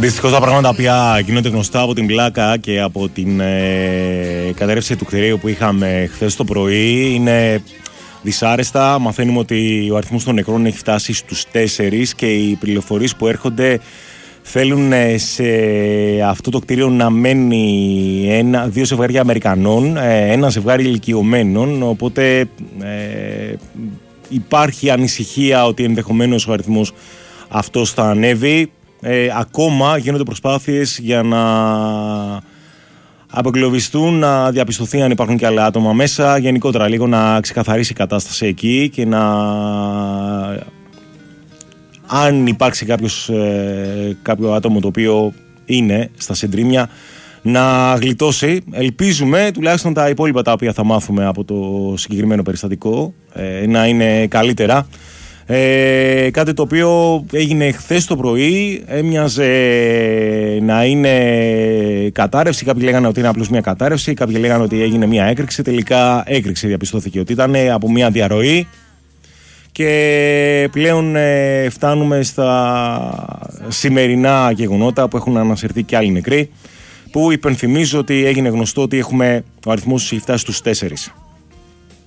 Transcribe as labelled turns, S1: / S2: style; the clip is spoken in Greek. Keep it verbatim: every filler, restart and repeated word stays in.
S1: Δυστυχώς τα πράγματα πια γίνονται γνωστά από την πλάκα και από την ε, κατέρευση του κτηρίου που είχαμε χθες το πρωί. Είναι δυσάρεστα. Μαθαίνουμε ότι ο αριθμός των νεκρών έχει φτάσει στους τέσσερις και οι πληροφορίες που έρχονται θέλουν σε αυτό το κτίριο να μένει ένα, δύο ζευγάρια Αμερικανών, ένα ζευγάρι ηλικιωμένων, οπότε ε, υπάρχει ανησυχία ότι ενδεχομένως ο αριθμός αυτός θα ανέβει. Ε, ακόμα γίνονται προσπάθειες για να απεγκλωβιστούν, να διαπιστωθεί αν υπάρχουν και άλλα άτομα μέσα, γενικότερα λίγο να ξεκαθαρίσει η κατάσταση εκεί και να... αν υπάρξει κάποιος, ε, κάποιο άτομο το οποίο είναι στα συντρίμμια να γλιτώσει. Ελπίζουμε τουλάχιστον τα υπόλοιπα τα οποία θα μάθουμε από το συγκεκριμένο περιστατικό ε, να είναι καλύτερα. Ε, κάτι το οποίο έγινε χθες το πρωί, έμοιαζε να είναι κατάρρευση. Κάποιοι λέγανε ότι είναι απλώς μια κατάρρευση, κάποιοι λέγανε ότι έγινε μια έκρηξη. Τελικά έκρηξη διαπιστώθηκε ότι ήταν από μια διαρροή. Και πλέον ε, φτάνουμε στα σημερινά γεγονότα που έχουν ανασυρθεί και άλλοι νεκροί, που υπενθυμίζω ότι έγινε γνωστό ότι έχουμε, ο αριθμός έχει φτάσει στους τέσσερις.